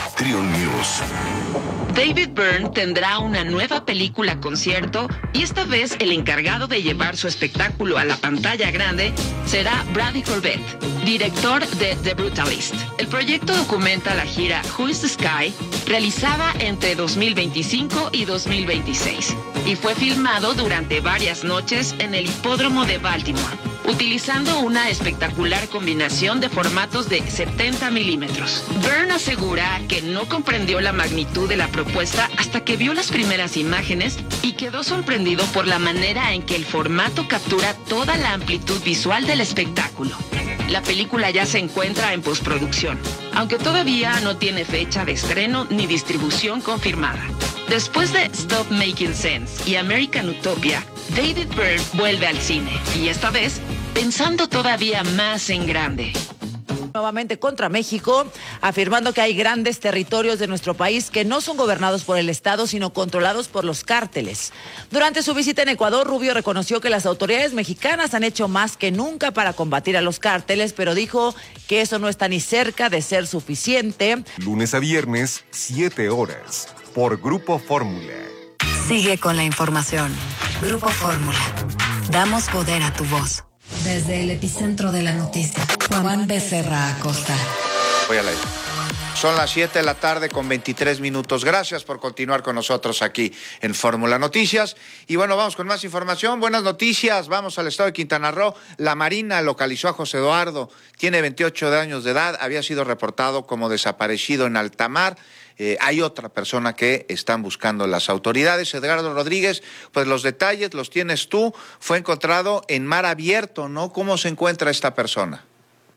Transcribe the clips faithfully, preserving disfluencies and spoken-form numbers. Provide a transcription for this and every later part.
Trio News. David Byrne tendrá una nueva película concierto y esta vez el encargado de llevar su espectáculo a la pantalla grande será Brady Corbett, director de The Brutalist. El proyecto documenta la gira Who is the Sky, realizada entre dos mil veinticinco y dos mil veintiséis, y fue filmado durante varias noches en el hipódromo de Baltimore, utilizando una espectacular combinación de formatos de setenta milímetros. Byrne asegura que no comprendió la magnitud de la propuesta hasta que vio las primeras imágenes y quedó sorprendido por la manera en que el formato captura toda la amplitud visual del espectáculo. La película ya se encuentra en postproducción, aunque todavía no tiene fecha de estreno ni distribución confirmada. Después de Stop Making Sense y American Utopia, David Byrne vuelve al cine, y esta vez pensando todavía más en grande. Nuevamente contra México, afirmando que hay grandes territorios de nuestro país que no son gobernados por el Estado, sino controlados por los cárteles. Durante su visita en Ecuador, Rubio reconoció que las autoridades mexicanas han hecho más que nunca para combatir a los cárteles, pero dijo que eso no está ni cerca de ser suficiente. Lunes a viernes, siete horas, por Grupo Fórmula. Sigue con la información. Grupo Fórmula. Damos poder a tu voz. Desde el epicentro de la noticia, Juan Becerra Acosta. Voy a leer. Son las siete de la tarde con veintitrés minutos. Gracias por continuar con nosotros aquí en Fórmula Noticias. Y bueno, vamos con más información. Buenas noticias. Vamos al estado de Quintana Roo. La Marina localizó a José Eduardo. Tiene veintiocho años de edad. Había sido reportado como desaparecido en alta mar. Eh, hay otra persona que están buscando las autoridades. Edgardo Rodríguez, pues los detalles los tienes tú. Fue encontrado en mar abierto, ¿no? ¿Cómo se encuentra esta persona?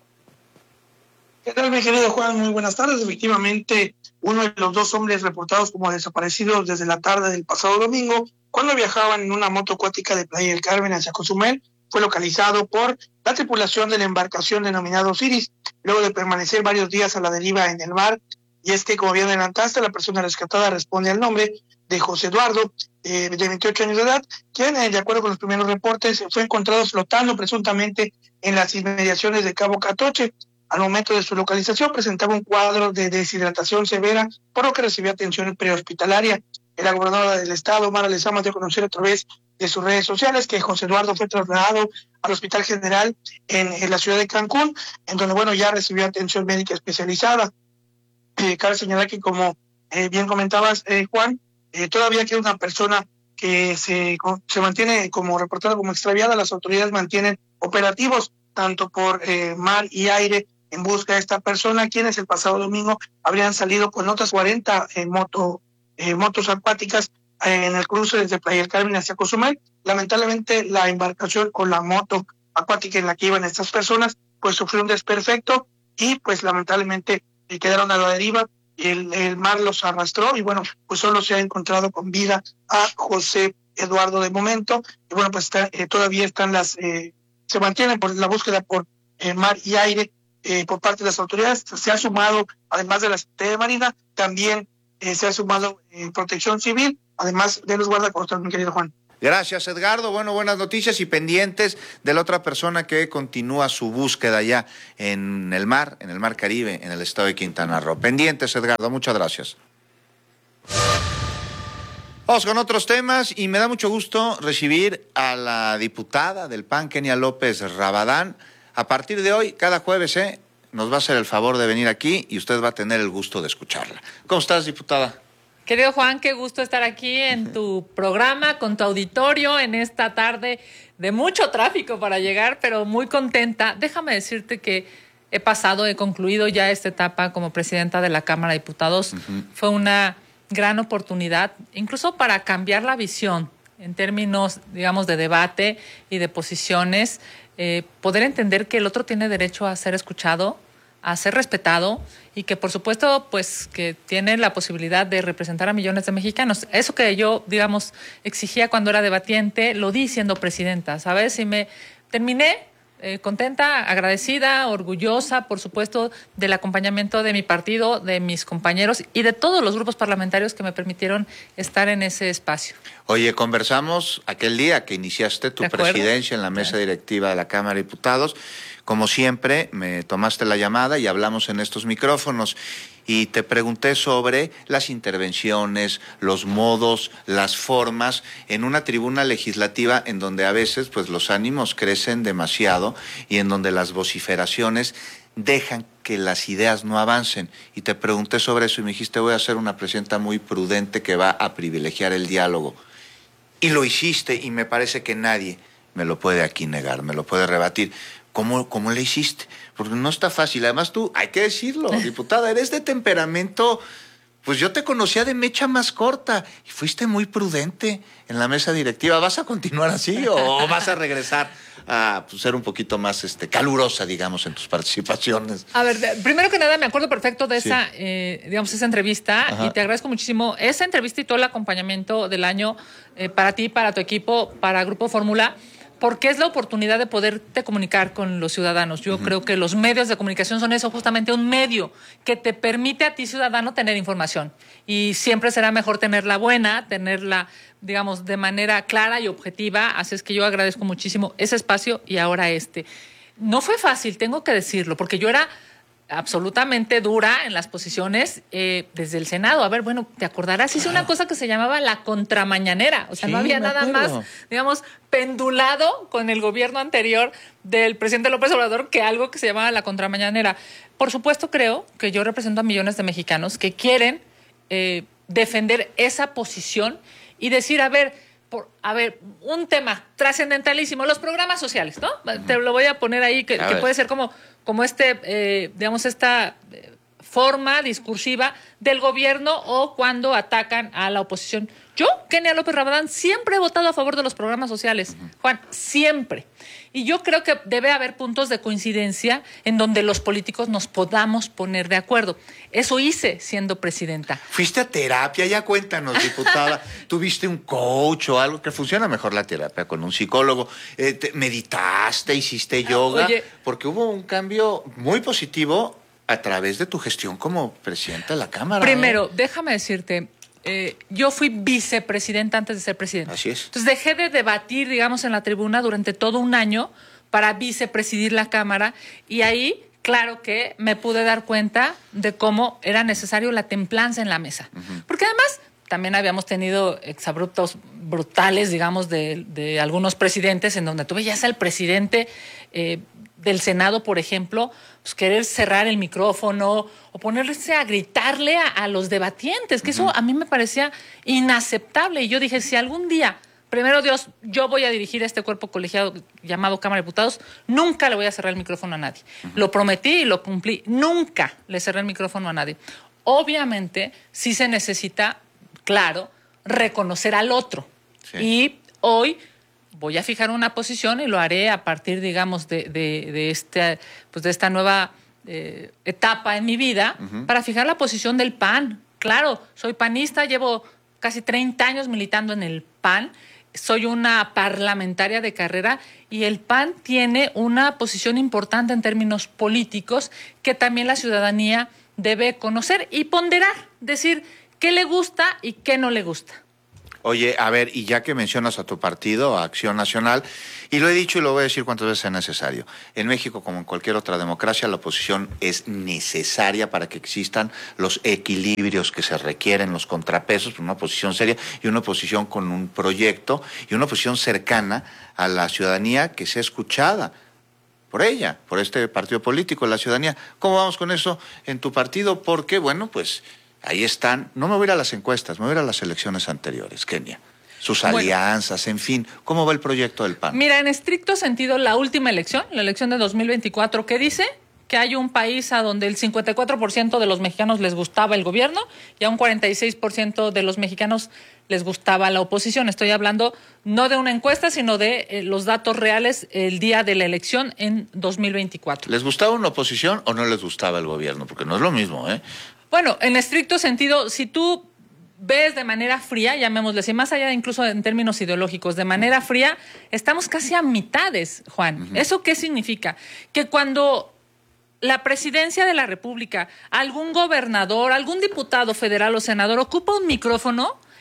¿Qué tal, mi querido Juan? Muy buenas tardes. Efectivamente, uno de los dos hombres reportados como desaparecidos desde la tarde del pasado domingo, cuando viajaban en una moto acuática de Playa del Carmen hacia Cozumel, fue localizado por la tripulación de la embarcación denominada Osiris, luego de permanecer varios días a la deriva en el mar. Y es que, como bien adelantaste, la persona rescatada responde al nombre de José Eduardo, eh, de veintiocho años de edad, quien, eh, de acuerdo con los primeros reportes, fue encontrado flotando presuntamente en las inmediaciones de Cabo Catoche. Al momento de su localización presentaba un cuadro de deshidratación severa, por lo que recibía atención prehospitalaria. La gobernadora del estado, Mara Lezama, dio a conocer a través de sus redes sociales que José Eduardo fue trasladado al Hospital General en, en la ciudad de Cancún, en donde, bueno, ya recibió atención médica especializada. Eh, cabe señalar que, como eh, bien comentabas, eh, Juan, eh, todavía queda una persona que se, se mantiene como reportada como extraviada. Las autoridades mantienen operativos tanto por eh, mar y aire en busca de esta persona, quienes el pasado domingo habrían salido con otras cuarenta eh, moto, eh, motos acuáticas eh, en el cruce desde Playa del Carmen hacia Cozumel. Lamentablemente, la embarcación con la moto acuática en la que iban estas personas pues sufrió un desperfecto y pues lamentablemente eh, quedaron a la deriva. El, el mar los arrastró y bueno, pues solo se ha encontrado con vida a José Eduardo de momento. Y bueno, pues está, eh, todavía están las, eh, se mantiene por la búsqueda por eh, mar y aire eh, por parte de las autoridades. Se ha sumado, además de la Secretaría de Marina, también eh, se ha sumado eh, Protección Civil, además de los guardacostas, mi querido Juan. Gracias, Edgardo. Bueno, buenas noticias y pendientes de la otra persona que continúa su búsqueda ya en el mar, en el mar Caribe, en el estado de Quintana Roo. Pendientes, Edgardo. Muchas gracias. Vamos con otros temas y me da mucho gusto recibir a la diputada del P A N, Kenia López Rabadán. A partir de hoy, cada jueves, ¿eh? nos va a hacer el favor de venir aquí y usted va a tener el gusto de escucharla. ¿Cómo estás, diputada? Querido Juan, qué gusto estar aquí en tu programa, con tu auditorio, en esta tarde de mucho tráfico para llegar, pero muy contenta. Déjame decirte que he pasado, he concluido ya esta etapa como presidenta de la Cámara de Diputados. Uh-huh. Fue una gran oportunidad, incluso para cambiar la visión en términos, digamos, de debate y de posiciones, eh, poder entender que el otro tiene derecho a ser escuchado, a ser respetado y que, por supuesto, pues que tiene la posibilidad de representar a millones de mexicanos. Eso que yo, digamos, exigía cuando era debatiente, lo di siendo presidenta, ¿sabes? Y me terminé eh, contenta, agradecida, orgullosa, por supuesto, del acompañamiento de mi partido, de mis compañeros y de todos los grupos parlamentarios que me permitieron estar en ese espacio. Oye, conversamos aquel día que iniciaste tu presidencia en la mesa directiva de la Cámara de Diputados. Como siempre, me tomaste la llamada y hablamos en estos micrófonos. Y te pregunté sobre las intervenciones, los modos, las formas en una tribuna legislativa en donde a veces pues los ánimos crecen demasiado y en donde las vociferaciones dejan que las ideas no avancen. Y te pregunté sobre eso y me dijiste, voy a ser una presidenta muy prudente que va a privilegiar el diálogo. Y lo hiciste y me parece que nadie me lo puede aquí negar, me lo puede rebatir. ¿Cómo, cómo le hiciste? Porque no está fácil. Además tú, hay que decirlo, diputada, eres de temperamento, pues yo te conocía de mecha más corta y fuiste muy prudente en la mesa directiva. ¿Vas a continuar así o vas a regresar a pues, ser un poquito más este, calurosa, digamos, en tus participaciones? A ver, de, primero que nada, me acuerdo perfecto de Sí. esa, eh, digamos, esa entrevista. Ajá. Y te agradezco muchísimo esa entrevista y todo el acompañamiento del año eh, para ti, para tu equipo, para Grupo Fórmula, porque es la oportunidad de poderte comunicar con los ciudadanos. Yo uh-huh. creo que los medios de comunicación son eso, justamente un medio que te permite a ti, ciudadano, tener información. Y siempre será mejor tenerla buena, tenerla, digamos, de manera clara y objetiva. Así es que yo agradezco muchísimo ese espacio y ahora este. No fue fácil, tengo que decirlo, porque yo era absolutamente dura en las posiciones eh, desde el Senado. A ver, bueno, te acordarás, hice una cosa que se llamaba la contramañanera. O sea, sí, no había nada acuerdo. más, digamos, pendulado con el gobierno anterior del presidente López Obrador que algo que se llamaba la contramañanera. Por supuesto, creo que yo represento a millones de mexicanos que quieren eh, defender esa posición y decir, a ver, por, a ver, un tema trascendentalísimo, los programas sociales, ¿no? Uh-huh. Te lo voy a poner ahí, que, que puede ser como, como este, eh, digamos, esta eh, forma discursiva del gobierno o cuando atacan a la oposición. Yo, Kenia López Rabadán, siempre he votado a favor de los programas sociales, uh-huh. Juan, siempre. Y yo creo que debe haber puntos de coincidencia en donde los políticos nos podamos poner de acuerdo. Eso hice siendo presidenta. Fuiste a terapia, ya cuéntanos, diputada. ¿Tuviste un coach o algo? Que funciona mejor la terapia con un psicólogo. Eh, te, ¿Meditaste, hiciste yoga? Oye, porque hubo un cambio muy positivo a través de tu gestión como presidenta de la Cámara. Primero, ¿eh? déjame decirte, Eh, yo fui vicepresidenta antes de ser presidenta. Así es. Entonces dejé de debatir, digamos, en la tribuna durante todo un año para vicepresidir la Cámara y ahí, claro que me pude dar cuenta de cómo era necesario la templanza en la mesa. Uh-huh. Porque además también habíamos tenido exabruptos brutales, digamos, de, de algunos presidentes en donde tú veías al presidente eh, del Senado, por ejemplo, pues querer cerrar el micrófono o ponerse a gritarle a, a los debatientes, que uh-huh. eso a mí me parecía inaceptable. Y yo dije, si algún día, primero Dios, yo voy a dirigir este cuerpo colegiado llamado Cámara de Diputados, nunca le voy a cerrar el micrófono a nadie. Uh-huh. Lo prometí y lo cumplí. Nunca le cerré el micrófono a nadie. Obviamente, sí se necesita, claro, reconocer al otro. Sí. Y hoy voy a fijar una posición y lo haré a partir, digamos, de, de, de, este, pues de esta nueva eh, etapa en mi vida, uh-huh. para fijar la posición del P A N. Claro, soy panista, llevo casi treinta años militando en el P A N, soy una parlamentaria de carrera y el P A N tiene una posición importante en términos políticos que también la ciudadanía debe conocer y ponderar, decir qué le gusta y qué no le gusta. Oye, a ver, y ya que mencionas a tu partido, a Acción Nacional, y lo he dicho y lo voy a decir cuantas veces sea necesario, en México, como en cualquier otra democracia, la oposición es necesaria para que existan los equilibrios que se requieren, los contrapesos, una oposición seria y una oposición con un proyecto y una oposición cercana a la ciudadanía que sea escuchada por ella, por este partido político, la ciudadanía. ¿Cómo vamos con eso en tu partido? Porque, bueno, pues ahí están, no me voy a ir a las encuestas, me voy a ir a las elecciones anteriores, Kenia. Sus alianzas, bueno, en fin, ¿cómo va el proyecto del P A N? Mira, en estricto sentido, la última elección, la elección de dos mil veinticuatro, ¿qué dice? Que hay un país a donde el cincuenta y cuatro por ciento de los mexicanos les gustaba el gobierno y a un cuarenta y seis por ciento de los mexicanos les gustaba la oposición. Estoy hablando no de una encuesta, sino de eh, los datos reales el día de la elección en dos mil veinticuatro. ¿Les gustaba una oposición o no les gustaba el gobierno? Porque no es lo mismo, ¿eh? Bueno, en estricto sentido, si tú ves de manera fría, llamémosle así, más allá de incluso en términos ideológicos, de manera fría, estamos casi a mitades, Juan. Uh-huh. ¿Eso qué significa? Que cuando la presidencia de la República, algún gobernador, algún diputado federal o senador ocupa un micrófono,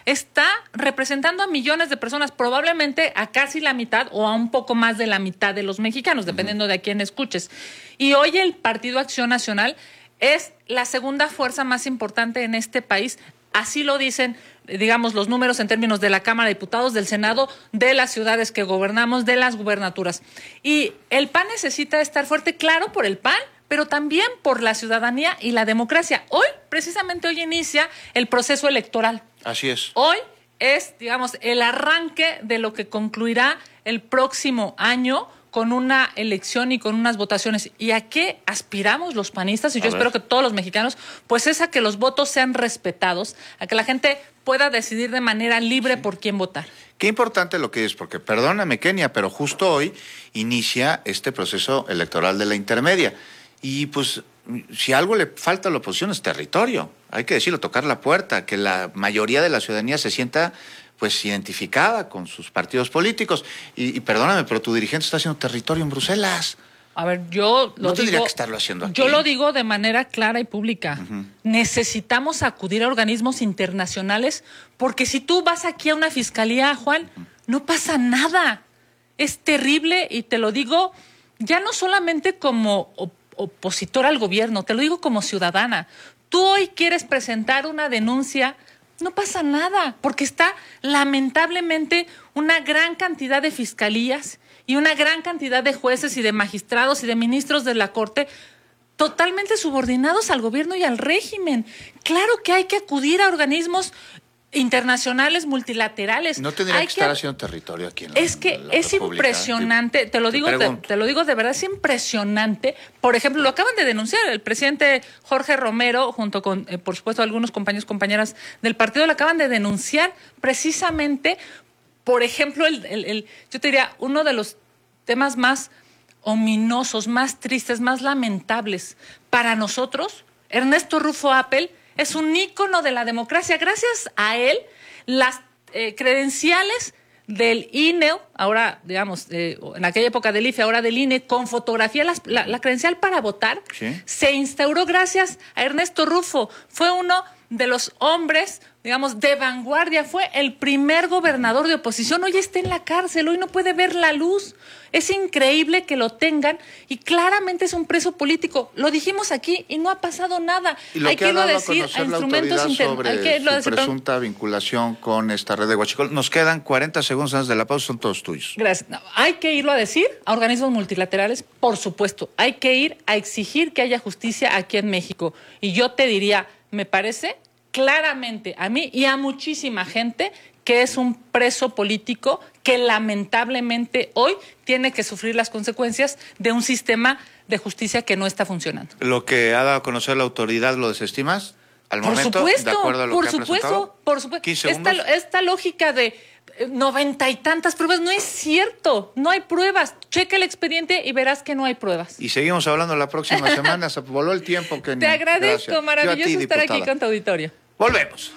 está representando a millones de personas, probablemente a casi la mitad o a un poco más de la mitad de los mexicanos, dependiendo uh-huh. de a quién escuches. Y hoy el Partido Acción Nacional es la segunda fuerza más importante en este país. Así lo dicen, digamos, los números en términos de la Cámara de Diputados, del Senado, de las ciudades que gobernamos, de las gubernaturas. Y el P A N necesita estar fuerte, claro, por el P A N, pero también por la ciudadanía y la democracia. Hoy, precisamente hoy, inicia el proceso electoral. Así es. Hoy es, digamos, el arranque de lo que concluirá el próximo año con una elección y con unas votaciones. ¿Y a qué aspiramos los panistas? Y yo espero que todos los mexicanos, pues es a que los votos sean respetados, a que la gente pueda decidir de manera libre sí. por quién votar. Qué importante lo que es, porque perdóname, Kenia, pero justo hoy inicia este proceso electoral de la intermedia. Y pues, si algo le falta a la oposición es territorio. Hay que decirlo, tocar la puerta, que la mayoría de la ciudadanía se sienta pues identificada con sus partidos políticos. Y, y perdóname, pero tu dirigente está haciendo territorio en Bruselas. A ver, yo lo no tendría digo, que estarlo haciendo aquí. Yo lo digo de manera clara y pública. Uh-huh. Necesitamos acudir a organismos internacionales, porque si tú vas aquí a una fiscalía, Juan, uh-huh. no pasa nada. Es terrible, y te lo digo ya no solamente como op- opositor al gobierno, te lo digo como ciudadana. Tú hoy quieres presentar una denuncia, no pasa nada, porque está lamentablemente una gran cantidad de fiscalías y una gran cantidad de jueces y de magistrados y de ministros de la Corte totalmente subordinados al gobierno y al régimen. Claro que hay que acudir a organismos internacionales, multilaterales. No tendría hay que estar que... haciendo territorio aquí en la Es que la es República. impresionante, te lo digo, te, te lo digo de verdad, es impresionante. Por ejemplo, lo acaban de denunciar el presidente Jorge Romero, junto con, eh, por supuesto, algunos compañeros, compañeras del partido, lo acaban de denunciar precisamente, por ejemplo, el, el, el, yo te diría, uno de los temas más ominosos, más tristes, más lamentables para nosotros. Ernesto Rufo Appel es un ícono de la democracia. Gracias a él, las eh, credenciales del I N E, ahora, digamos, eh, en aquella época del I F E, ahora del I N E, con fotografía, las, la, la credencial para votar, ¿sí? Se instauró gracias a Ernesto Rufo. Fue uno de los hombres, digamos, de vanguardia. Fue el primer gobernador de oposición. Hoy está en la cárcel, hoy no puede ver la luz. Es increíble que lo tengan, y claramente es un preso político. Lo dijimos aquí y no ha pasado nada. Y lo hay que, que ha irlo dado a decir a, a instrumentos internos. sobre hay que irlo a su decir, presunta pero... vinculación con esta red de huachicol. Nos quedan cuarenta segundos antes de la pausa, son todos tuyos. Gracias. No, hay que irlo a decir a organismos multilaterales, por supuesto. Hay que ir a exigir que haya justicia aquí en México. Y yo te diría, me parece claramente a mí y a muchísima gente que es un preso político que lamentablemente hoy tiene que sufrir las consecuencias de un sistema de justicia que no está funcionando. ¿Lo que ha dado a conocer la autoridad lo desestimas? Al por momento, supuesto, de acuerdo a lo por que ha supuesto, presentado. por supuesto. Esta, esta lógica de noventa y tantas pruebas no es cierto. No hay pruebas. Checa el expediente y verás que no hay pruebas. Y seguimos hablando la próxima semana. Se voló el tiempo. Que Te agradezco, gracias. Maravilloso ti, estar diputada. Aquí con tu auditorio. Volvemos.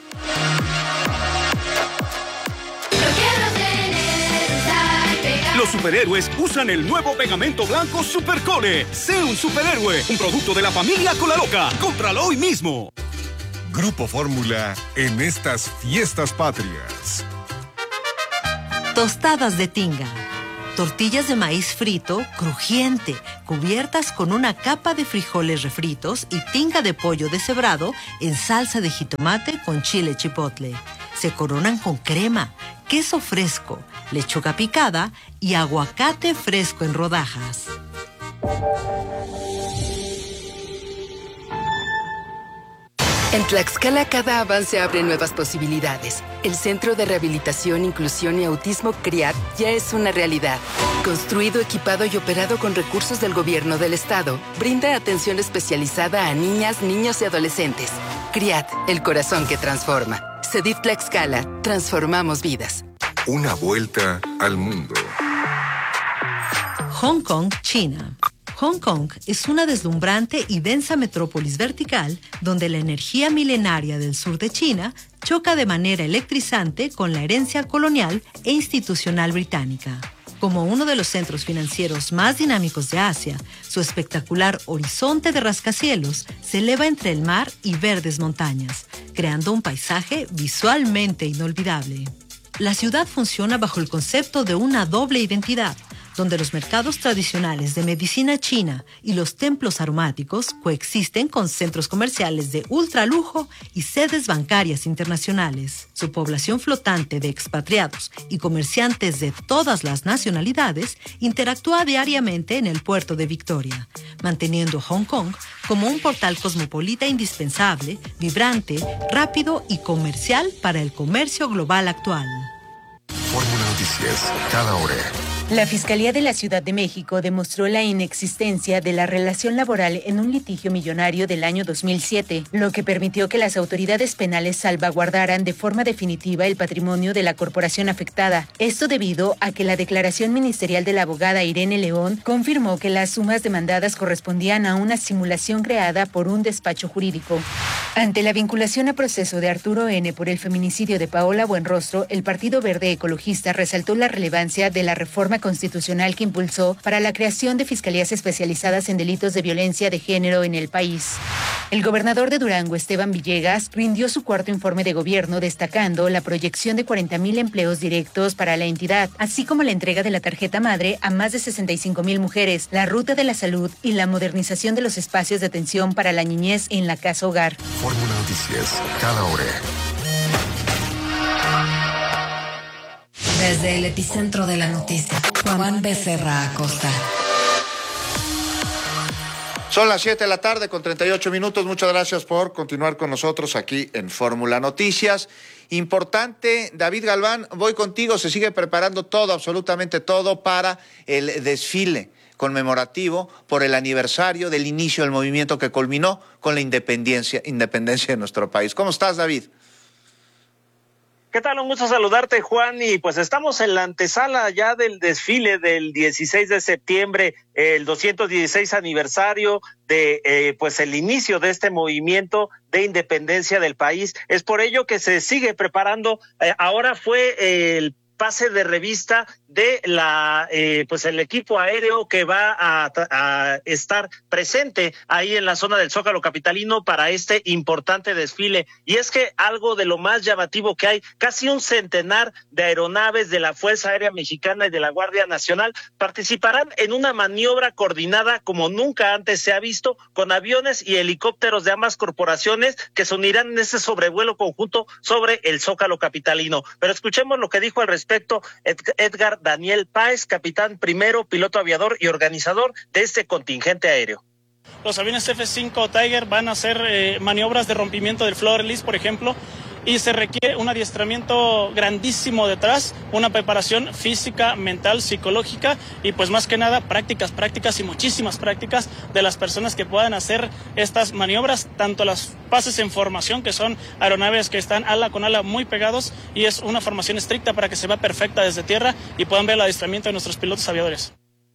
Los superhéroes usan el nuevo pegamento blanco Supercole. Sé un superhéroe, un producto de la familia Colaloca. Cómpralo hoy mismo. Grupo Fórmula en estas fiestas patrias. Tostadas de tinga. Tortillas de maíz frito, crujiente, cubiertas con una capa de frijoles refritos y tinga de pollo deshebrado en salsa de jitomate con chile chipotle. Se coronan con crema, queso fresco, lechuga picada y aguacate fresco en rodajas. En Tlaxcala cada avance abre nuevas posibilidades. El Centro de Rehabilitación, Inclusión y Autismo CRIAT ya es una realidad. Construido, equipado y operado con recursos del gobierno del estado, brinda atención especializada a niñas, niños y adolescentes. CRIAT, el corazón que transforma. CEDIF Tlaxcala, transformamos vidas. Una vuelta al mundo. Hong Kong, China. Hong Kong es una deslumbrante y densa metrópolis vertical donde la energía milenaria del sur de China choca de manera electrizante con la herencia colonial e institucional británica. Como uno de los centros financieros más dinámicos de Asia, su espectacular horizonte de rascacielos se eleva entre el mar y verdes montañas, creando un paisaje visualmente inolvidable. La ciudad funciona bajo el concepto de una doble identidad, donde los mercados tradicionales de medicina china y los templos aromáticos coexisten con centros comerciales de ultralujo y sedes bancarias internacionales. Su población flotante de expatriados y comerciantes de todas las nacionalidades interactúa diariamente en el puerto de Victoria, manteniendo Hong Kong como un portal cosmopolita indispensable, vibrante, rápido y comercial para el comercio global actual. Fórmula Noticias, cada hora. La Fiscalía de la Ciudad de México demostró la inexistencia de la relación laboral en un litigio millonario del año dos mil siete, lo que permitió que las autoridades penales salvaguardaran de forma definitiva el patrimonio de la corporación afectada. Esto debido a que la declaración ministerial de la abogada Irene León confirmó que las sumas demandadas correspondían a una simulación creada por un despacho jurídico. Ante la vinculación a proceso de Arturo N. por el feminicidio de Paola Buenrostro, el Partido Verde Ecologista resaltó la relevancia de la reforma constitucional que impulsó para la creación de fiscalías especializadas en delitos de violencia de género en el país. El gobernador de Durango, Esteban Villegas, rindió su cuarto informe de gobierno destacando la proyección de cuarenta mil empleos directos para la entidad, así como la entrega de la tarjeta madre a más de sesenta y cinco mil mujeres, la ruta de la salud y la modernización de los espacios de atención para la niñez en la casa hogar. Fórmula Noticias, cada hora. Desde el epicentro de la noticia, Juan Becerra Acosta. Son las siete de la tarde con treinta y ocho minutos. Muchas gracias por continuar con nosotros aquí en Fórmula Noticias. Importante, David Galván, voy contigo. Se sigue preparando todo, absolutamente todo, para el desfile conmemorativo por el aniversario del inicio del movimiento que culminó con la independencia, independencia de nuestro país. ¿Cómo estás, David? ¿Qué tal? Un gusto saludarte, Juan, y pues estamos en la antesala ya del desfile del dieciséis de septiembre, el doscientos dieciséis aniversario de eh, pues el inicio de este movimiento de independencia del país. Es por ello que se sigue preparando. Eh, ahora fue eh, el pase de revista de la eh, pues el equipo aéreo que va a, a estar presente ahí en la zona del Zócalo capitalino para este importante desfile. Y es que algo de lo más llamativo que hay, casi un centenar de aeronaves de la Fuerza Aérea Mexicana y de la Guardia Nacional participarán en una maniobra coordinada como nunca antes se ha visto, con aviones y helicópteros de ambas corporaciones que se unirán en ese sobrevuelo conjunto sobre el Zócalo capitalino. Pero escuchemos lo que dijo al respecto Edgar Daniel Páez, capitán primero, piloto aviador y organizador de este contingente aéreo. Los aviones F cinco Tiger van a hacer eh, maniobras de rompimiento del floor release, por ejemplo, y se requiere un adiestramiento grandísimo detrás, una preparación física, mental, psicológica y pues más que nada prácticas, prácticas y muchísimas prácticas de las personas que puedan hacer estas maniobras, tanto las pases en formación, que son aeronaves que están ala con ala muy pegados, y es una formación estricta para que se vea perfecta desde tierra y puedan ver el adiestramiento de nuestros pilotos aviadores.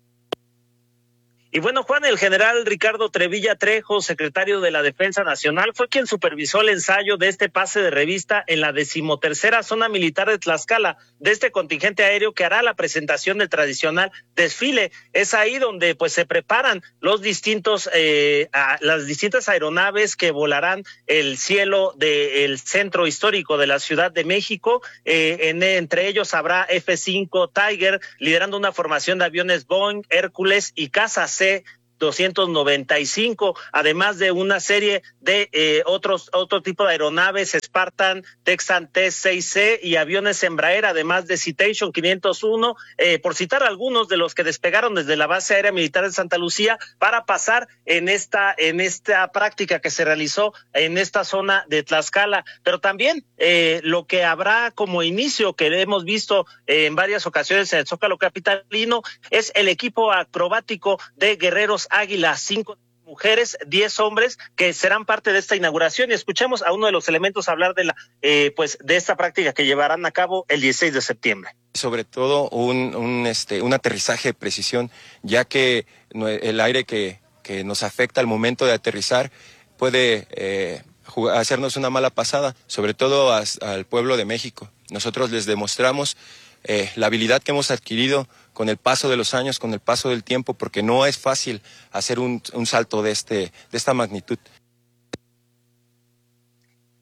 Y bueno, Juan, el general Ricardo Trevilla Trejo, secretario de la Defensa Nacional, fue quien supervisó el ensayo de este pase de revista en la decimotercera zona militar de Tlaxcala, de este contingente aéreo que hará la presentación del tradicional desfile. Es ahí donde pues se preparan los distintos, eh, a, las distintas aeronaves que volarán el cielo del centro histórico de la Ciudad de México. Eh, en, entre ellos habrá F cinco Tiger, liderando una formación de aviones Boeing, Hércules y Caza C doscientos noventa y cinco, además de una serie de eh, otros otro tipo de aeronaves, Spartan, Texan T seis C y aviones Embraer, además de Citation quinientos uno, eh, por citar algunos de los que despegaron desde la base aérea militar de Santa Lucía para pasar en esta en esta práctica que se realizó en esta zona de Tlaxcala. Pero también eh, lo que habrá como inicio, que hemos visto eh, en varias ocasiones en el Zócalo capitalino, es el equipo acrobático de Guerreros Águila, cinco mujeres, diez hombres que serán parte de esta inauguración, y escuchemos a uno de los elementos hablar de la eh, pues de esta práctica que llevarán a cabo el dieciséis de septiembre. Sobre todo un, un este un aterrizaje de precisión, ya que el aire que, que nos afecta al momento de aterrizar puede eh, jugar, hacernos una mala pasada, sobre todo a, al pueblo de México. Nosotros les demostramos eh, la habilidad que hemos adquirido con el paso de los años, con el paso del tiempo, porque no es fácil hacer un, un salto de este de esta magnitud.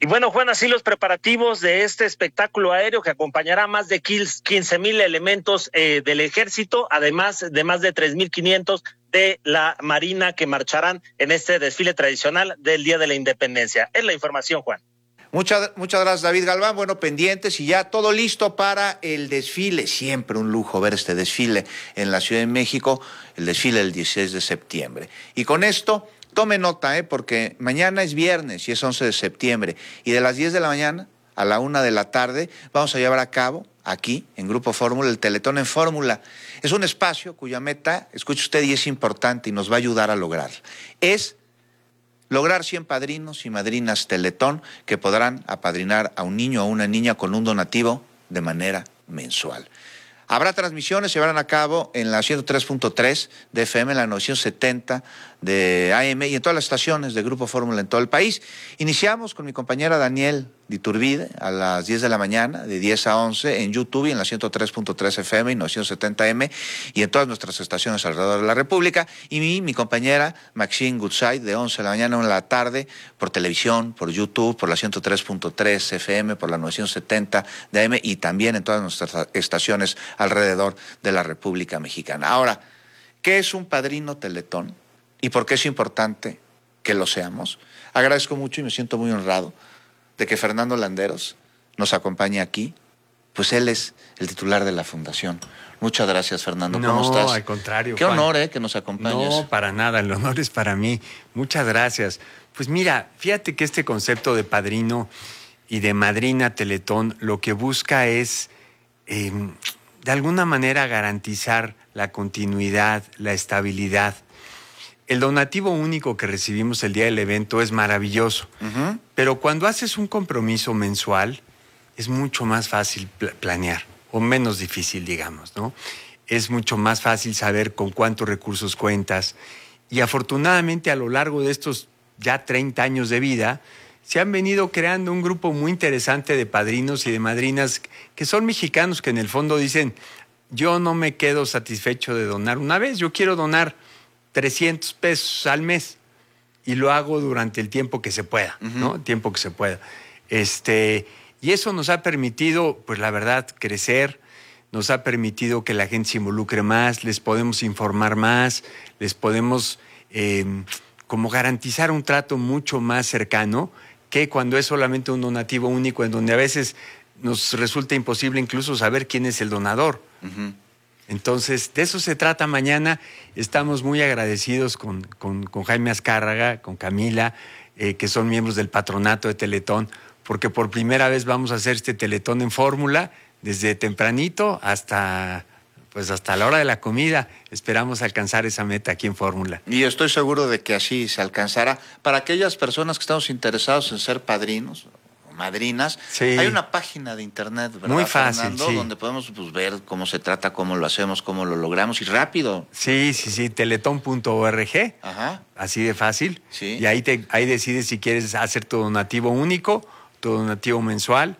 Y bueno, Juan, así los preparativos de este espectáculo aéreo que acompañará a más de quince mil elementos eh, del ejército, además de más de tres mil quinientos de la Marina que marcharán en este desfile tradicional del Día de la Independencia. Es la información, Juan. Muchas, muchas gracias, David Galván. Bueno, pendientes y ya todo listo para el desfile. Siempre un lujo ver este desfile en la Ciudad de México, el desfile del dieciséis de septiembre. Y con esto, tome nota, ¿eh? porque mañana es viernes y es once de septiembre. Y de las diez de la mañana a la una de la tarde vamos a llevar a cabo aquí, en Grupo Fórmula, el Teletón en Fórmula. Es un espacio cuya meta, escuche usted, y es importante y nos va a ayudar a lograr. Es lograr cien padrinos y madrinas Teletón que podrán apadrinar a un niño o a una niña con un donativo de manera mensual. Habrá transmisiones, se llevarán a cabo en la ciento tres punto tres de F M, en la novecientos setenta de A M y en todas las estaciones de Grupo Fórmula en todo el país. Iniciamos con mi compañera Daniel Diturbide a las diez de la mañana, de diez a once, en YouTube y en la ciento tres punto tres F M y novecientos setenta A M y en todas nuestras estaciones alrededor de la República. Y mi, mi compañera Maxine Goodside de once de la mañana a una de la tarde por televisión, por YouTube, por la ciento tres punto tres F M, por la novecientos setenta de A M y también en todas nuestras estaciones alrededor de la República Mexicana. Ahora, ¿qué es un padrino Teletón? ¿Y por qué es importante que lo seamos? Agradezco mucho y me siento muy honrado de que Fernando Landeros nos acompañe aquí. Pues él es el titular de la fundación. Muchas gracias, Fernando. ¿Cómo no, estás? No, al contrario, Qué Juan. honor, ¿eh? que nos acompañes. No, para nada, el honor es para mí. Muchas gracias. Pues mira, fíjate que este concepto de padrino y de madrina Teletón lo que busca es, eh, de alguna manera, garantizar la continuidad, la estabilidad. El donativo único que recibimos el día del evento es maravilloso, uh-huh. pero cuando haces un compromiso mensual es mucho más fácil pl- planear, o menos difícil, digamos, ¿no? Es mucho más fácil saber con cuántos recursos cuentas. Y afortunadamente a lo largo de estos ya treinta años de vida, se han venido creando un grupo muy interesante de padrinos y de madrinas que son mexicanos que en el fondo dicen, yo no me quedo satisfecho de donar una vez, yo quiero donar trescientos pesos al mes y lo hago durante el tiempo que se pueda, uh-huh. ¿no? El tiempo que se pueda. Este, y eso nos ha permitido, pues la verdad, crecer, nos ha permitido que la gente se involucre más, les podemos informar más, les podemos eh, como garantizar un trato mucho más cercano que cuando es solamente un donativo único, en donde a veces nos resulta imposible incluso saber quién es el donador. Uh-huh. Entonces, de eso se trata mañana. Estamos muy agradecidos con, con, con Jaime Azcárraga, con Camila, eh, que son miembros del patronato de Teletón, porque por primera vez vamos a hacer este Teletón en Fórmula, desde tempranito hasta, pues hasta la hora de la comida. Esperamos alcanzar esa meta aquí en Fórmula. Y estoy seguro de que así se alcanzará. Para aquellas personas que estamos interesados en ser padrinos, madrinas, sí. Hay una página de internet, ¿verdad, muy fácil, Fernando? Sí. Donde podemos pues, ver cómo se trata, cómo lo hacemos, cómo lo logramos y rápido. Sí, sí, sí, teletón punto org. Ajá. Así de fácil. Sí. Y ahí, te, ahí decides si quieres hacer tu donativo único, tu donativo mensual.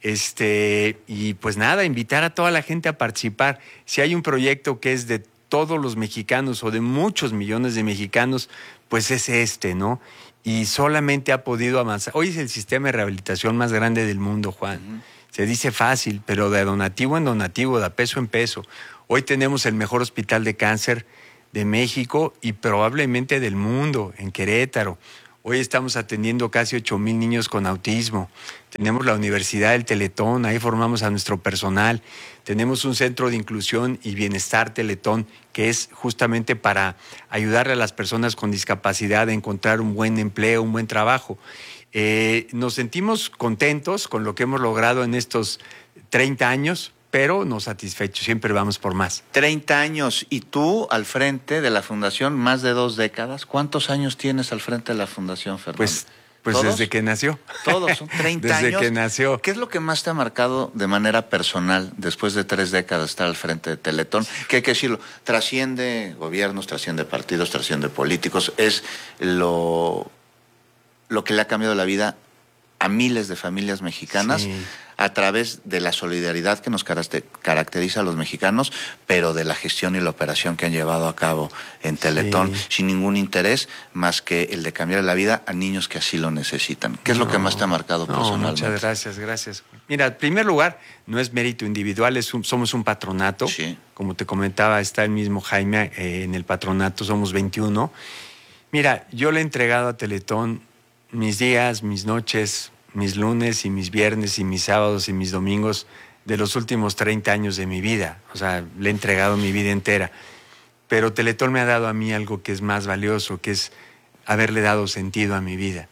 Este, y pues nada, invitar a toda la gente a participar. Si hay un proyecto que es de todos los mexicanos o de muchos millones de mexicanos, pues es este, ¿no? Y solamente ha podido avanzar. Hoy es el sistema de rehabilitación más grande del mundo, Juan. Uh-huh. Se dice fácil, pero de donativo en donativo, de peso en peso. Hoy tenemos el mejor hospital de cáncer de México y probablemente del mundo, en Querétaro. Hoy estamos atendiendo casi ocho mil niños con autismo. Tenemos la Universidad del Teletón, ahí formamos a nuestro personal. Tenemos un centro de inclusión y bienestar Teletón, que es justamente para ayudarle a las personas con discapacidad a encontrar un buen empleo, un buen trabajo. Eh, nos sentimos contentos con lo que hemos logrado en estos treinta años, pero no satisfechos, siempre vamos por más. treinta años, y tú al frente de la fundación, más de dos décadas. ¿Cuántos años tienes al frente de la fundación, Fernando? Pues, pues desde que nació. Todos, son treinta desde años. Desde que nació. ¿Qué es lo que más te ha marcado de manera personal después de tres décadas estar al frente de Teletón? Que hay que decirlo, trasciende gobiernos, trasciende partidos, trasciende políticos. Es lo, lo que le ha cambiado la vida a miles de familias mexicanas Sí. a través de la solidaridad que nos caracteriza a los mexicanos, pero de la gestión y la operación que han llevado a cabo en Teletón, Sí. sin ningún interés más que el de cambiar la vida a niños que así lo necesitan. ¿Qué es lo que más te ha marcado No, personalmente? muchas gracias, gracias. Mira, en primer lugar, no es mérito individual, es un- somos un patronato. Sí. Como te comentaba, está el mismo Jaime eh, en el patronato, somos veintiuno. Mira, yo le he entregado a Teletón mis días, mis noches, mis lunes y mis viernes y mis sábados y mis domingos de los últimos treinta años de mi vida. O sea, le he entregado mi vida entera. Pero Teletón me ha dado a mí algo que es más valioso, que es haberle dado sentido a mi vida.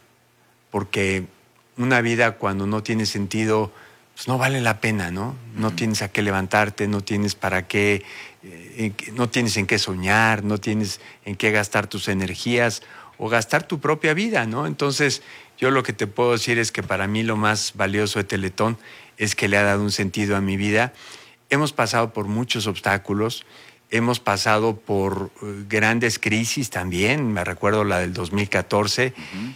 Porque una vida cuando no tiene sentido, pues no vale la pena, ¿no? No tienes a qué levantarte, no tienes para qué, eh, en qué- no tienes en qué soñar, no tienes en qué gastar tus energías o gastar tu propia vida, ¿no? Entonces, yo lo que te puedo decir es que para mí lo más valioso de Teletón es que le ha dado un sentido a mi vida. Hemos pasado por muchos obstáculos, hemos pasado por eh, grandes crisis también, me recuerdo la del dos mil catorce,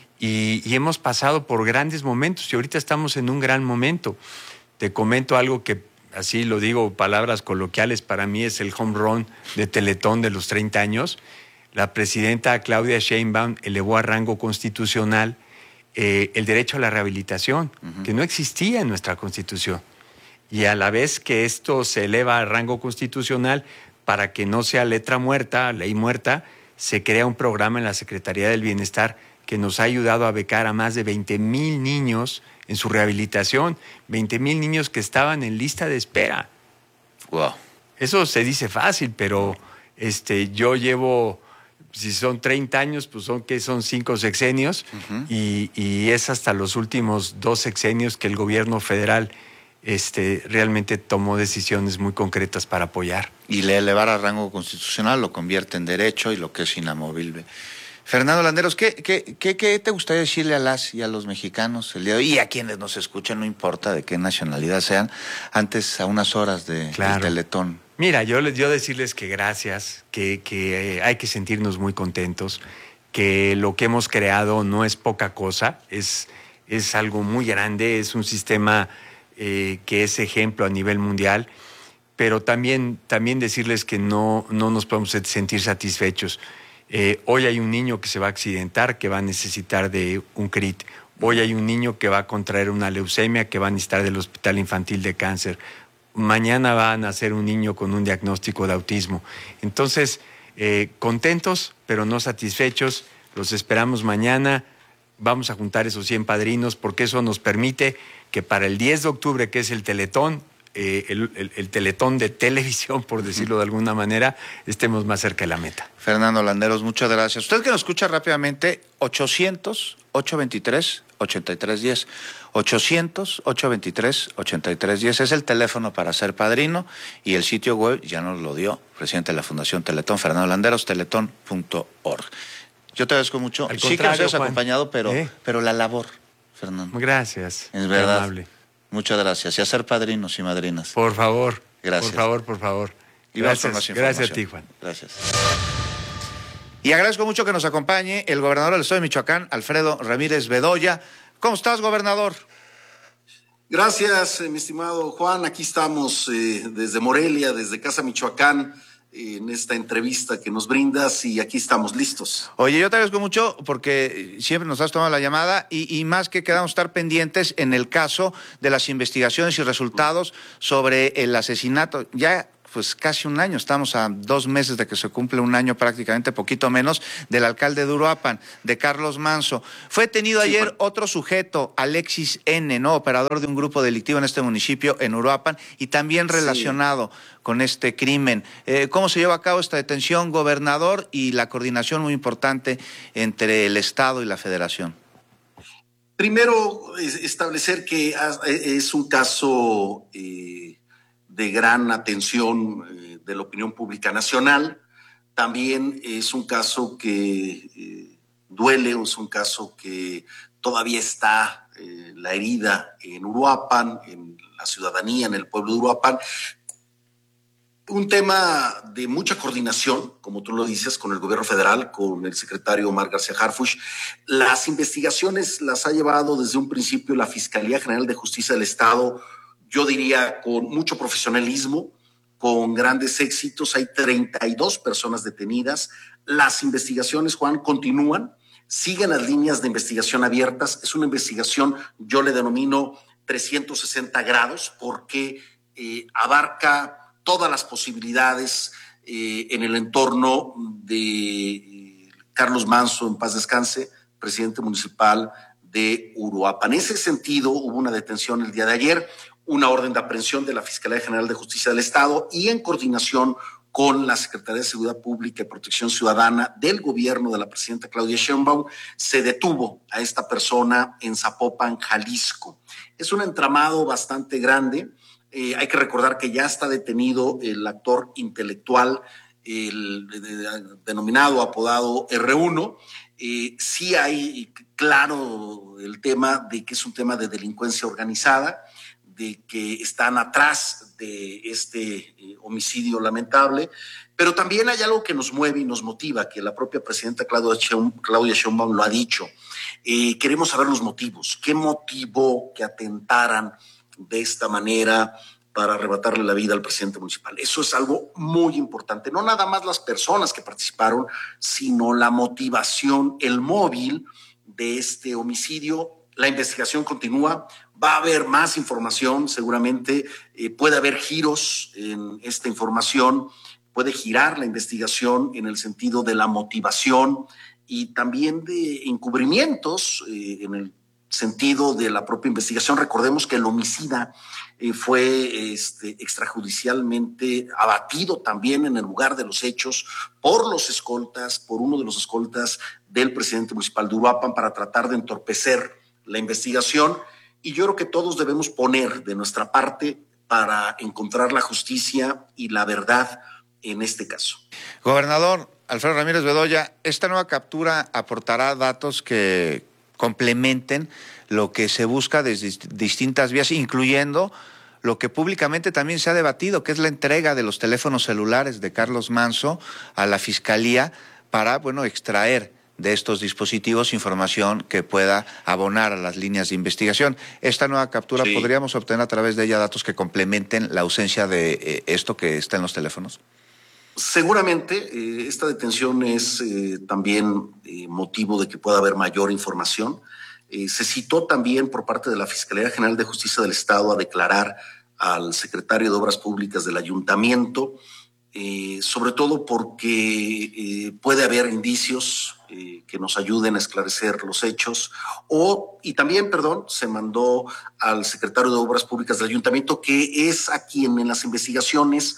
y, y hemos pasado por grandes momentos y ahorita estamos en un gran momento. Te comento algo que, así lo digo, palabras coloquiales, para mí es el home run de Teletón de los treinta años. La presidenta Claudia Sheinbaum elevó a rango constitucional eh, el derecho a la rehabilitación, uh-huh. que no existía en nuestra Constitución. Y a la vez que esto se eleva a rango constitucional, para que no sea letra muerta, ley muerta, se crea un programa en la Secretaría del Bienestar que nos ha ayudado a becar a más de veinte mil niños en su rehabilitación, veinte mil niños que estaban en lista de espera. Wow. Eso se dice fácil, pero este, yo llevo, si son treinta años, pues son que son cinco sexenios, uh-huh. y, y es hasta los últimos dos sexenios que el gobierno federal este, realmente tomó decisiones muy concretas para apoyar. Y le elevar a rango constitucional lo convierte en derecho y lo que es inamovible. Fernando Landeros, ¿qué, qué, qué, qué te gustaría decirle a las y a los mexicanos el día de hoy? Y a quienes nos escuchan, no importa de qué nacionalidad sean, antes a unas horas de, claro. del Teletón. Mira, yo, yo decirles que gracias, que, que eh, hay que sentirnos muy contentos, que lo que hemos creado no es poca cosa, es, es algo muy grande, es un sistema eh, que es ejemplo a nivel mundial, pero también, también decirles que no, no nos podemos sentir satisfechos. Eh, hoy hay un niño que se va a accidentar, que va a necesitar de un C R I T. Hoy hay un niño que va a contraer una leucemia, que va a necesitar del Hospital Infantil de Cáncer. Mañana va a nacer un niño con un diagnóstico de autismo. Entonces, eh, contentos, pero no satisfechos. Los esperamos mañana. Vamos a juntar esos cien padrinos, porque eso nos permite que para el diez de octubre, que es el Teletón, Eh, el, el, el Teletón de televisión, por decirlo de alguna manera, estemos más cerca de la meta. Fernando Landeros, muchas gracias. Usted que nos escucha rápidamente, ochocientos, ochocientos veintitrés, ochenta y tres diez. ochocientos, ochocientos veintitrés, ochenta y tres diez es el teléfono para ser padrino, y el sitio web ya nos lo dio presidente de la Fundación Teletón, Fernando Landeros, teletón punto org. Yo te agradezco mucho. Al sí que nos hayas Juan, acompañado, pero, ¿eh? pero la labor, Fernando. Gracias. Es verdad. Amable. Muchas gracias. Y a ser padrinos y madrinas. Por favor. Gracias. Por favor, por favor. Y vamos con más Gracias, gracias a información. ti, Juan. Gracias. Y agradezco mucho que nos acompañe el gobernador del estado de Michoacán, Alfredo Ramírez Bedoya. ¿Cómo estás, gobernador? Gracias, eh, mi estimado Juan. Aquí estamos eh, desde Morelia, desde Casa Michoacán, eh, en esta entrevista que nos brindas, y aquí estamos listos. Oye, yo te agradezco mucho porque siempre nos has tomado la llamada, y, y más que quedamos estar pendientes en el caso de las investigaciones y resultados sobre el asesinato. Ya pues casi un año, estamos a dos meses de que se cumple un año, prácticamente poquito menos, del alcalde de Uruapan, de Carlos Manso. Fue detenido sí, ayer Juan. otro sujeto, Alexis N., ¿no? Operador de un grupo delictivo en este municipio, en Uruapan, y también relacionado sí. con este crimen. Eh, ¿Cómo se lleva a cabo esta detención, gobernador, y la coordinación muy importante entre el Estado y la Federación? Primero, establecer que es un caso Eh... de gran atención eh, de la opinión pública nacional. También es un caso que eh, duele, es un caso que todavía está eh, la herida en Uruapan, en la ciudadanía, en el pueblo de Uruapan. un tema de mucha coordinación, como tú lo dices, con el gobierno federal, con el secretario Omar García Harfuch. Las investigaciones las ha llevado desde un principio la Fiscalía General de Justicia del Estado, yo diría con mucho profesionalismo, con grandes éxitos. Hay treinta y dos personas detenidas. Las investigaciones, Juan, continúan, siguen las líneas de investigación abiertas. Es una investigación, yo le denomino trescientos sesenta grados, porque eh, abarca todas las posibilidades eh, en el entorno de eh, Carlos Manso, en paz descanse, presidente municipal de Uruapan. En ese sentido, hubo una detención el día de ayer, una orden de aprehensión de la Fiscalía General de Justicia del Estado y en coordinación con la Secretaría de Seguridad Pública y Protección Ciudadana del gobierno de la presidenta Claudia Sheinbaum, se detuvo a esta persona en Zapopan, Jalisco. Es un entramado bastante grande. Eh, hay que recordar que ya está detenido el actor intelectual, el, el, el denominado, apodado erre uno. Eh, sí hay claro el tema de que es un tema de delincuencia organizada, de que están atrás de este eh, homicidio lamentable, pero también hay algo que nos mueve y nos motiva, que la propia presidenta Claudia Sheinbaum, Claudia Sheinbaum lo ha dicho. Eh, queremos saber los motivos. ¿Qué motivó que atentaran de esta manera para arrebatarle la vida al presidente municipal? Eso es algo muy importante. No nada más las personas que participaron, sino la motivación, el móvil de este homicidio. La investigación continúa, va a haber más información, seguramente eh, puede haber giros en esta información, puede girar la investigación en el sentido de la motivación y también de encubrimientos eh, en el sentido de la propia investigación. Recordemos que el homicida eh, fue este, extrajudicialmente abatido también en el lugar de los hechos por los escoltas, por uno de los escoltas del presidente municipal de Uruapan, para tratar de entorpecer la investigación. Y yo creo que todos debemos poner de nuestra parte para encontrar la justicia y la verdad en este caso. Gobernador Alfredo Ramírez Bedoya, esta nueva captura aportará datos que complementen lo que se busca desde distintas vías, incluyendo lo que públicamente también se ha debatido, que es la entrega de los teléfonos celulares de Carlos Manso a la Fiscalía para, bueno, extraer de estos dispositivos información que pueda abonar a las líneas de investigación. Esta nueva captura, sí. ¿Podríamos obtener a través de ella datos que complementen la ausencia de eh, esto que está en los teléfonos? Seguramente eh, esta detención es eh, también eh, motivo de que pueda haber mayor información. Eh, se citó también por parte de la Fiscalía General de Justicia del Estado a declarar al secretario de Obras Públicas del Ayuntamiento, eh, sobre todo porque eh, puede haber indicios eh, que nos ayuden a esclarecer los hechos, o, y también, perdón, se mandó al secretario de Obras Públicas del Ayuntamiento, que es a quien en las investigaciones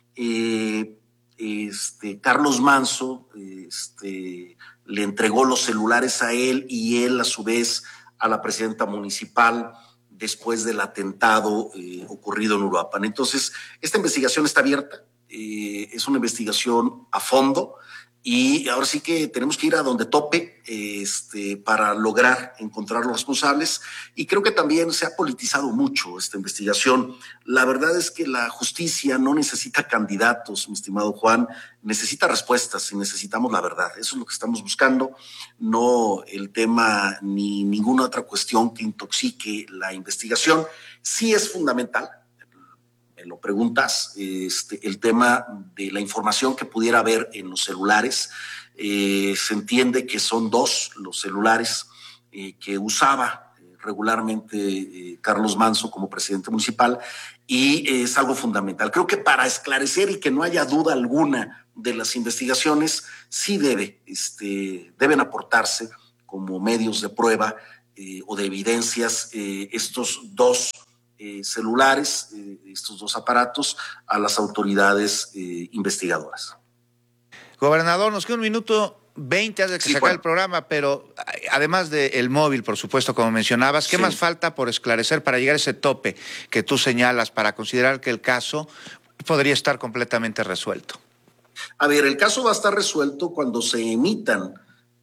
eh, Este, Carlos Manso este, le entregó los celulares a él y él a su vez a la presidenta municipal después del atentado eh, ocurrido en Uruapan. Entonces, esta investigación está abierta, eh, es una investigación a fondo y ahora sí que tenemos que ir a donde tope este, para lograr encontrar los responsables, y creo que también se ha politizado mucho esta investigación. La verdad es que la justicia no necesita candidatos, mi estimado Juan, necesita respuestas y necesitamos la verdad. Eso es lo que estamos buscando, no el tema ni ninguna otra cuestión que intoxique la investigación. Sí es fundamental, me lo preguntas, este, el tema de la información que pudiera haber en los celulares. Eh, se entiende que son dos los celulares eh, que usaba eh, regularmente eh, Carlos Manso como presidente municipal, y eh, es algo fundamental. Creo que para esclarecer y que no haya duda alguna de las investigaciones, sí debe, este, deben aportarse como medios de prueba eh, o de evidencias eh, estos dos Eh, celulares, eh, estos dos aparatos, a las autoridades eh, investigadoras. Gobernador, nos queda un minuto veinte antes de que sí, se acabe bueno. el programa, pero además del móvil, por supuesto, como mencionabas, ¿qué sí. más falta por esclarecer para llegar a ese tope que tú señalas, para considerar que el caso podría estar completamente resuelto? A ver, el caso va a estar resuelto cuando se emitan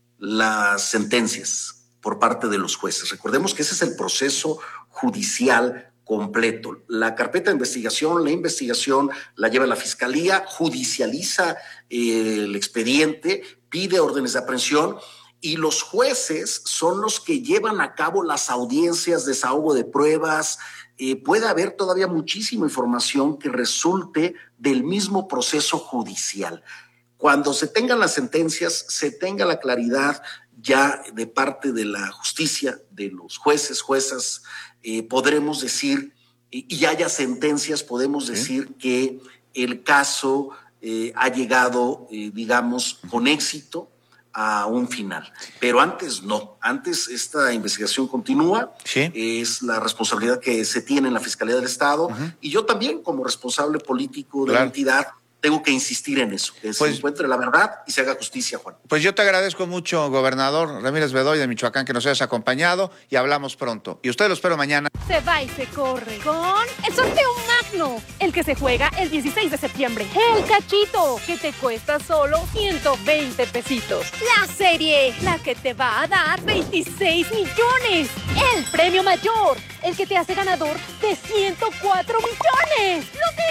las sentencias por parte de los jueces. Recordemos que ese es el proceso judicial completo. La carpeta de investigación, la investigación la lleva la Fiscalía, judicializa eh, el expediente, pide órdenes de aprehensión y los jueces son los que llevan a cabo las audiencias, desahogo de pruebas. Eh, puede haber todavía muchísima información que resulte del mismo proceso judicial. Cuando se tengan las sentencias, se tenga la claridad ya de parte de la justicia, de los jueces, juezas, eh, podremos decir, y, y haya sentencias, podemos decir ¿Sí? que el caso eh, ha llegado, eh, digamos, con éxito a un final. Pero antes no, antes esta investigación continúa, ¿Sí? es la responsabilidad que se tiene en la Fiscalía del Estado, uh-huh. y yo también como responsable político de claro. la entidad, tengo que insistir en eso, que pues, se encuentre la verdad y se haga justicia, Juan. Pues yo te agradezco mucho, gobernador Ramírez Bedoya de Michoacán, que nos hayas acompañado y hablamos pronto. Y usted lo espero mañana. Se va y se corre con el sorteo magno, el que se juega el dieciséis de septiembre. El cachito, que te cuesta solo ciento veinte pesitos. La serie, la que te va a dar veintiséis millones. El premio mayor, el que te hace ganador de ciento cuatro millones.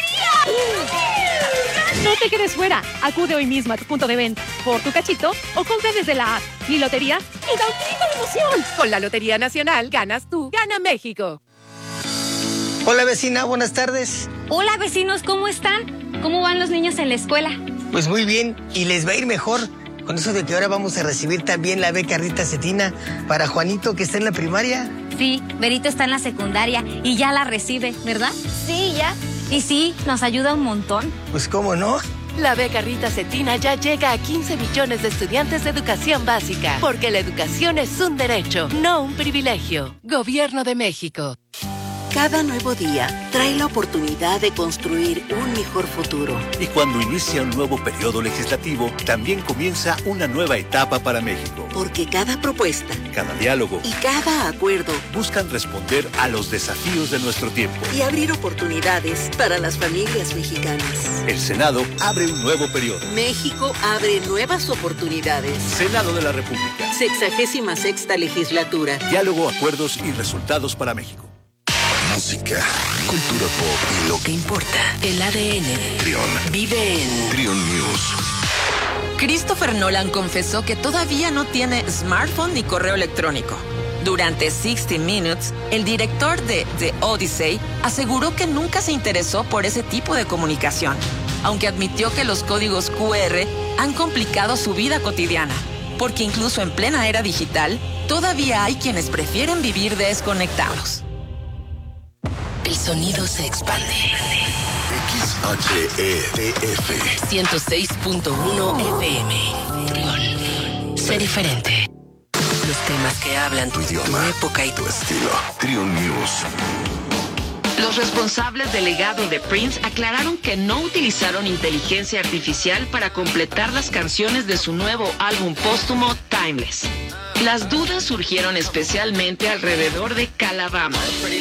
¡Lotería! No te quedes fuera. Acude hoy mismo a tu punto de venta por tu cachito o compra desde la app Mi Lotería y da un grito de emoción. Con la Lotería Nacional ganas tú, gana México. Hola vecina, buenas tardes. Hola vecinos, ¿cómo están? ¿Cómo van los niños en la escuela? Pues muy bien, y les va a ir mejor. Con eso de que ahora vamos a recibir también la beca Rita Cetina para Juanito, que está en la primaria. Sí, Berito está en la secundaria y ya la recibe, ¿verdad? Sí, ya. Y sí, nos ayuda un montón. Pues cómo no. La beca Rita Cetina ya llega a quince millones de estudiantes de educación básica, porque la educación es un derecho, no un privilegio. Gobierno de México. Cada nuevo día trae la oportunidad de construir un mejor futuro. Y cuando inicia un nuevo periodo legislativo, también comienza una nueva etapa para México. Porque cada propuesta, cada diálogo y cada acuerdo buscan responder a los desafíos de nuestro tiempo y abrir oportunidades para las familias mexicanas. El Senado abre un nuevo periodo. México abre nuevas oportunidades. Senado de la República. Sexagésima sexta legislatura. Diálogo, acuerdos y resultados para México. Música, cultura pop y lo que importa. El A D N de Trión vive en Trión News. Christopher Nolan confesó que todavía no tiene smartphone ni correo electrónico. Durante sixty minutes, el director de The Odyssey aseguró que nunca se interesó por ese tipo de comunicación, aunque admitió que los códigos Q R han complicado su vida cotidiana, porque incluso en plena era digital, todavía hay quienes prefieren vivir desconectados. El sonido se expande. X H E T F ciento seis punto uno F M. Trión. Sé diferente. Los temas que hablan tu idioma, tu época y tu estilo. Trión News. Los responsables del legado de Prince aclararon que no utilizaron inteligencia artificial para completar las canciones de su nuevo álbum póstumo Timeless. Las dudas surgieron especialmente alrededor de Calabama,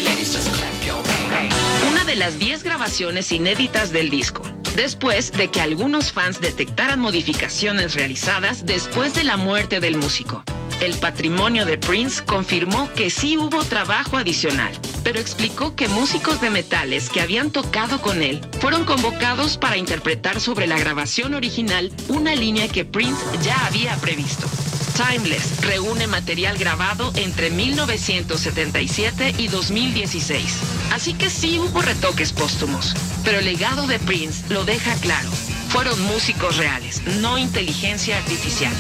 una de las diez grabaciones inéditas del disco, después de que algunos fans detectaran modificaciones realizadas después de la muerte del músico. El patrimonio de Prince confirmó que sí hubo trabajo adicional, pero explicó que músicos de metales que habían tocado con él fueron convocados para interpretar sobre la grabación original una línea que Prince ya había previsto. Timeless reúne material grabado entre mil novecientos setenta y siete y dos mil dieciséis, así que sí hubo retoques póstumos, pero el legado de Prince lo deja claro. Fueron músicos reales, no inteligencia artificial.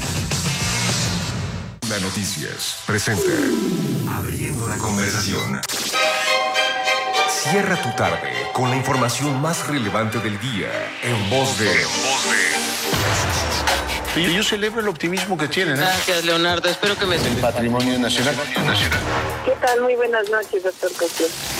La Noticias presenta Abriendo la Conversación. Cierra tu tarde con la información más relevante del día en voz de... En voz de... Yo celebro el optimismo que tienen. ¿eh? Gracias, Leonardo. Espero que me... El patrimonio nacional. ¿Qué tal? Muy buenas noches, doctor Cosío.